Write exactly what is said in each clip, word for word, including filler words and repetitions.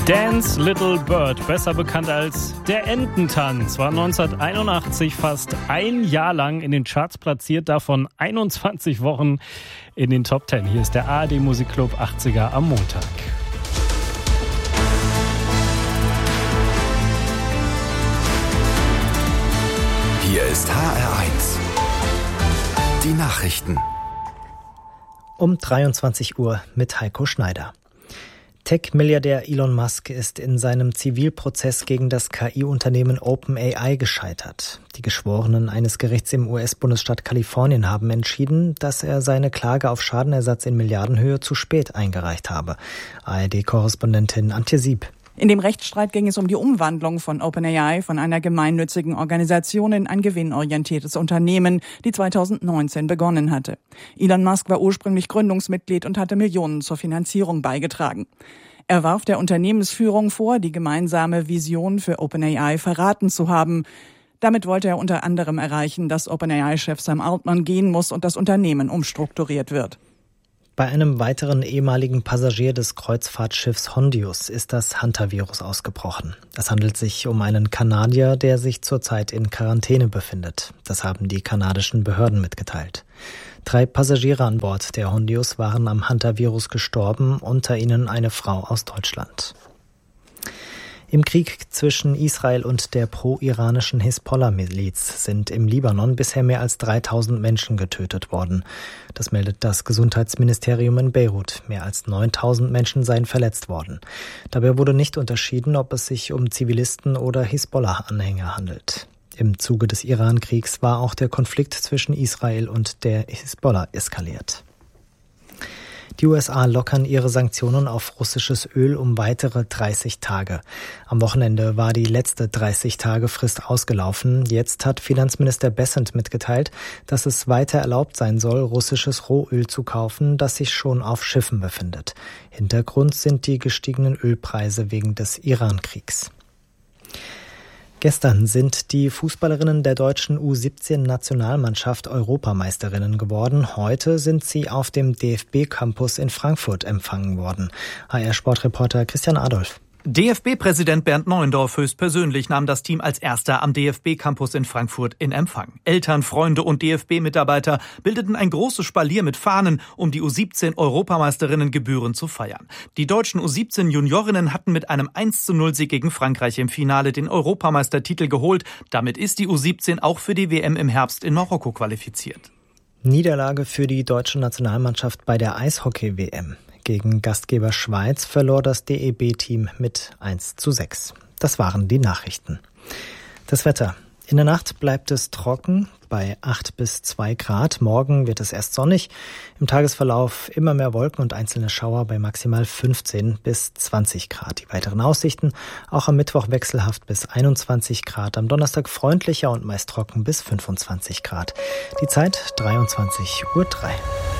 Dance Little Bird, besser bekannt als der Ententanz, war neunzehnhunderteinundachtzig fast ein Jahr lang in den Charts platziert, davon einundzwanzig Wochen in den Top Ten. Hier ist der A R D Musikclub achtziger am Montag. Hier ist H R eins. Die Nachrichten. Um dreiundzwanzig Uhr mit Heiko Schneider. Tech-Milliardär Elon Musk ist in seinem Zivilprozess gegen das K I-Unternehmen OpenAI gescheitert. Die Geschworenen eines Gerichts im U S-Bundesstaat Kalifornien haben entschieden, dass er seine Klage auf Schadenersatz in Milliardenhöhe zu spät eingereicht habe. A R D-Korrespondentin Antje Sieb. In dem Rechtsstreit ging es um die Umwandlung von OpenAI von einer gemeinnützigen Organisation in ein gewinnorientiertes Unternehmen, die zweitausendneunzehn begonnen hatte. Elon Musk war ursprünglich Gründungsmitglied und hatte Millionen zur Finanzierung beigetragen. Er warf der Unternehmensführung vor, die gemeinsame Vision für OpenAI verraten zu haben. Damit wollte er unter anderem erreichen, dass OpenAI-Chef Sam Altman gehen muss und das Unternehmen umstrukturiert wird. Bei einem weiteren ehemaligen Passagier des Kreuzfahrtschiffs Hondius ist das Hunter-Virus ausgebrochen. Es handelt sich um einen Kanadier, der sich zurzeit in Quarantäne befindet. Das haben die kanadischen Behörden mitgeteilt. Drei Passagiere an Bord der Hondius waren am Hunter-Virus gestorben, unter ihnen eine Frau aus Deutschland. Im Krieg zwischen Israel und der pro-iranischen Hisbollah-Miliz sind im Libanon bisher mehr als dreitausend Menschen getötet worden. Das meldet das Gesundheitsministerium in Beirut. Mehr als neuntausend Menschen seien verletzt worden. Dabei wurde nicht unterschieden, ob es sich um Zivilisten oder Hisbollah-Anhänger handelt. Im Zuge des Iran-Kriegs war auch der Konflikt zwischen Israel und der Hisbollah eskaliert. Die U S A lockern ihre Sanktionen auf russisches Öl um weitere dreißig Tage. Am Wochenende war die letzte dreißig-Tage-Frist ausgelaufen. Jetzt hat Finanzminister Bessent mitgeteilt, dass es weiter erlaubt sein soll, russisches Rohöl zu kaufen, das sich schon auf Schiffen befindet. Hintergrund sind die gestiegenen Ölpreise wegen des Iran-Kriegs. Gestern sind die Fußballerinnen der deutschen U siebzehn-Nationalmannschaft Europameisterinnen geworden. Heute sind sie auf dem D F B-Campus in Frankfurt empfangen worden. H R-Sportreporter Christian Adolf. D F B-Präsident Bernd Neuendorf höchstpersönlich nahm das Team als erster am D F B-Campus in Frankfurt in Empfang. Eltern, Freunde und D F B-Mitarbeiter bildeten ein großes Spalier mit Fahnen, um die U siebzehn-Europameisterinnen gebührend zu feiern. Die deutschen U siebzehn-Juniorinnen hatten mit einem eins zu null Sieg gegen Frankreich im Finale den Europameistertitel geholt. Damit ist die U siebzehn auch für die W M im Herbst in Marokko qualifiziert. Niederlage für die deutsche Nationalmannschaft bei der Eishockey-W M. Gegen Gastgeber Schweiz verlor das D E B-Team mit eins zu sechs. Das waren die Nachrichten. Das Wetter. In der Nacht bleibt es trocken bei acht bis zwei Grad. Morgen wird es erst sonnig. Im Tagesverlauf immer mehr Wolken und einzelne Schauer bei maximal fünfzehn bis zwanzig Grad. Die weiteren Aussichten auch am Mittwoch wechselhaft bis einundzwanzig Grad. Am Donnerstag freundlicher und meist trocken bis fünfundzwanzig Grad. Die Zeit dreiundzwanzig Uhr drei.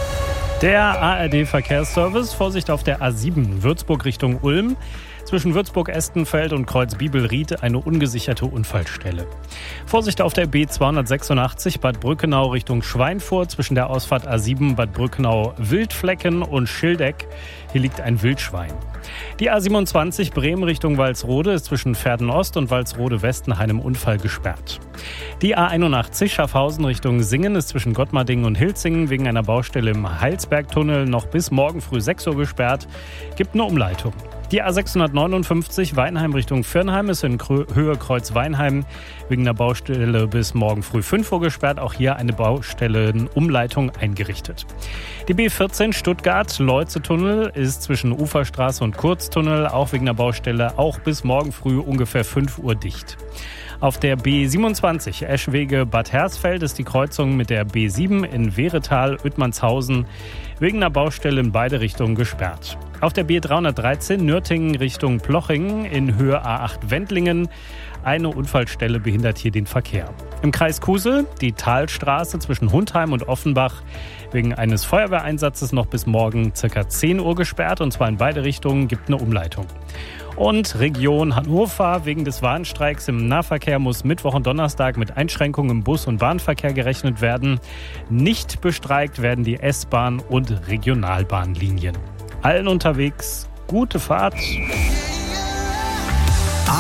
Der A R D-Verkehrsservice, Vorsicht auf der A sieben, Würzburg Richtung Ulm. Zwischen Würzburg-Estenfeld und Kreuz-Bibelried eine ungesicherte Unfallstelle. Vorsicht auf der B zweihundertsechsundachtzig, Bad Brückenau Richtung Schweinfurt. Zwischen der Ausfahrt A sieben, Bad Brückenau-Wildflecken und Schildeck. Hier liegt ein Wildschwein. Die A siebenundzwanzig, Bremen Richtung Walsrode, ist zwischen Verden-Ost und Walsrode-West nach einem Unfall gesperrt. Die A einundachtzig, Schaffhausen Richtung Singen, ist zwischen Gottmardingen und Hilzingen wegen einer Baustelle im Heilsbergtunnel noch bis morgen früh sechs Uhr gesperrt. Gibt eine Umleitung. Die A sechshundertneunundfünfzig, Weinheim Richtung Firnheim, ist in Höhe Kreuz-Weinheim wegen einer Baustelle bis morgen früh fünf Uhr gesperrt. Auch hier eine Baustellenumleitung eingerichtet. Die B vierzehn, Stuttgart-Leuze-Tunnel, ist zwischen Uferstraße und Kurztunnel, auch wegen einer Baustelle, auch bis morgen früh ungefähr fünf Uhr dicht. Auf der B siebenundzwanzig, Eschwege-Bad Hersfeld, ist die Kreuzung mit der B sieben in Wehretal-Oettmannshausen wegen einer Baustelle in beide Richtungen gesperrt. Auf der B dreihundertdreizehn, Nürtingen Richtung Plochingen in Höhe A acht Wendlingen. Eine Unfallstelle behindert hier den Verkehr. Im Kreis Kusel die Talstraße zwischen Hundheim und Offenbach wegen eines Feuerwehreinsatzes noch bis morgen ca. zehn Uhr gesperrt, und zwar in beide Richtungen, gibt eine Umleitung. Und Region Hannover, wegen des Warnstreiks im Nahverkehr muss Mittwoch und Donnerstag mit Einschränkungen im Bus- und Bahnverkehr gerechnet werden. Nicht bestreikt werden die S-Bahn- und Regionalbahnlinien. Allen unterwegs gute Fahrt.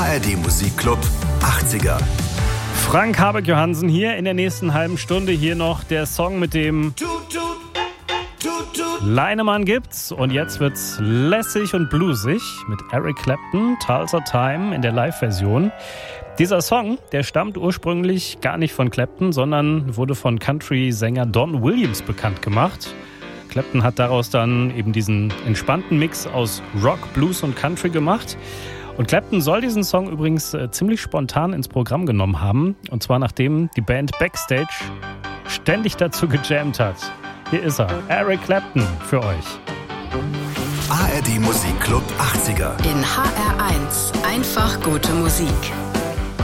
A R D Musikclub achtziger. Frank Habeck-Johansen hier in der nächsten halben Stunde. Hier noch der Song mit dem Leinemann gibt's. Und jetzt wird's lässig und bluesig mit Eric Clapton, Tulsa Time in der Live-Version. Dieser Song, der stammt ursprünglich gar nicht von Clapton, sondern wurde von Country-Sänger Don Williams bekannt gemacht. Clapton hat daraus dann eben diesen entspannten Mix aus Rock, Blues und Country gemacht. Und Clapton soll diesen Song übrigens äh, ziemlich spontan ins Programm genommen haben. Und zwar nachdem die Band Backstage ständig dazu gejammt hat. Hier ist er, Eric Clapton für euch. A R D Musikclub achtziger. In H R eins. Einfach gute Musik.